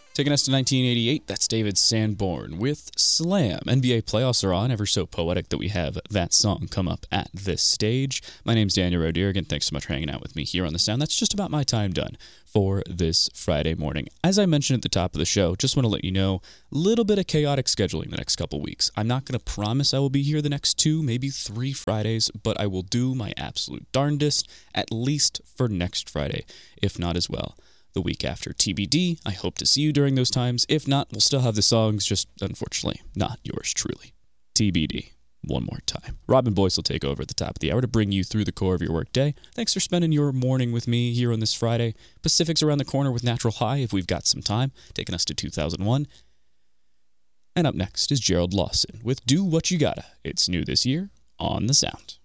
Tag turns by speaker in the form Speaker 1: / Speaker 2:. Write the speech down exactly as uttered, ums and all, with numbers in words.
Speaker 1: Taking us to nineteen eighty-eight, that's David Sanborn with Slam. N B A playoffs are on. Ever so poetic that we have that song come up at this stage. My name's Daniel Roedier. Again, thanks so much for hanging out with me here on The Sound. That's just about my time done for this Friday morning. As I mentioned at the top of the show, just want to let you know, a little bit of chaotic scheduling the next couple weeks. I'm not going to promise I will be here the next two, maybe three Fridays, but I will do my absolute darndest, at least for next Friday, if not as well the week after. T B D, I hope to see you during those times. If not, we'll still have the songs, just unfortunately not yours truly. T B D, one more time. Robin Boyce will take over at the top of the hour to bring you through the core of your workday. Thanks for spending your morning with me here on this Friday. Pacific's around the corner with Natural High if we've got some time, taking us to two thousand one. And up next is Gerald Lawson with Do What You Gotta. It's new this year on The Sound.